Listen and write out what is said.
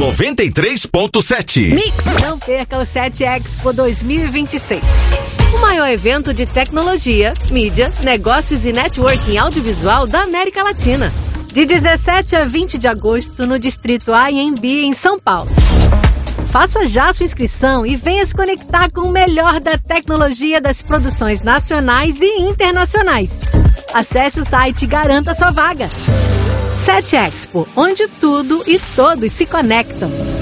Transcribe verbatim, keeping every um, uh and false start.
noventa e três ponto sete. Mix, não perca o sete Expo dois mil e vinte e seis. O maior evento de tecnologia, mídia, negócios e networking audiovisual da América Latina. De dezessete a vinte de agosto no Distrito A M B em São Paulo. Faça já sua inscrição e venha se conectar com o melhor da tecnologia das produções nacionais e internacionais. Acesse o site e garanta sua vaga. sete Expo, onde tudo e todos se conectam.